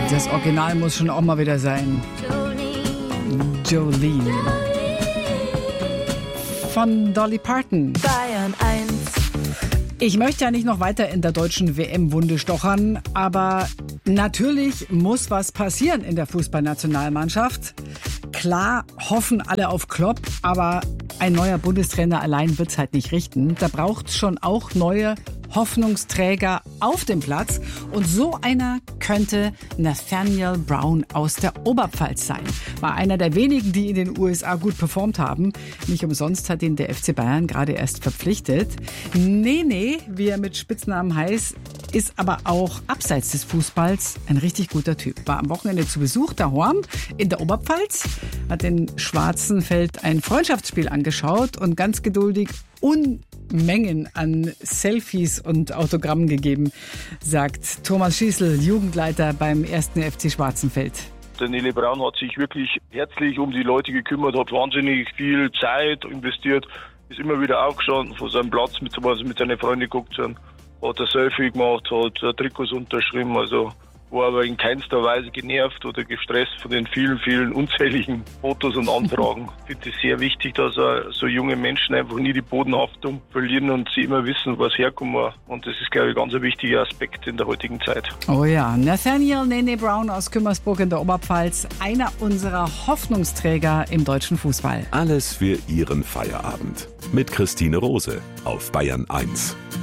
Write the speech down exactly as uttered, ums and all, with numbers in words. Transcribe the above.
Das Original muss schon auch mal wieder sein. Jolene. Von Dolly Parton. Bayern eins. Ich möchte ja nicht noch weiter in der deutschen W M-Wunde stochern, aber natürlich muss was passieren in der Fußballnationalmannschaft. Klar hoffen alle auf Klopp, aber ein neuer Bundestrainer allein wird's halt nicht richten. Da braucht's schon auch neue Hoffnungsträger auf dem Platz. Und so einer könnte Nathaniel Brown aus der Oberpfalz sein. War einer der wenigen, die in den U S A gut performt haben. Nicht umsonst hat ihn der F C Bayern gerade erst verpflichtet. Nee, nee, wie er mit Spitznamen heißt, ist aber auch abseits des Fußballs ein richtig guter Typ. War am Wochenende zu Besuch daheim in der Oberpfalz, hat in Schwarzenfeld ein Freundschaftsspiel angeschaut und ganz geduldig Unmengen an Selfies und Autogrammen gegeben, sagt Thomas Schießl, Jugendleiter beim ersten F C Schwarzenfeld. Der Nele Braun hat sich wirklich herzlich um die Leute gekümmert, hat wahnsinnig viel Zeit investiert, ist immer wieder aufgestanden von seinem Platz, mit, also mit seinen Freunden geguckt sind, hat ein Selfie gemacht, hat Trikots unterschrieben, also war aber in keinster Weise genervt oder gestresst von den vielen, vielen unzähligen Fotos und Anfragen. Ich finde es sehr wichtig, dass so junge Menschen einfach nie die Bodenhaftung verlieren und sie immer wissen, was herkommt. Und das ist, glaube ich, ganz ein wichtiger Aspekt in der heutigen Zeit. Oh ja, Nathaniel Nene Brown aus Kümmersburg in der Oberpfalz, einer unserer Hoffnungsträger im deutschen Fußball. Alles für Ihren Feierabend. Mit Christine Rose auf Bayern eins.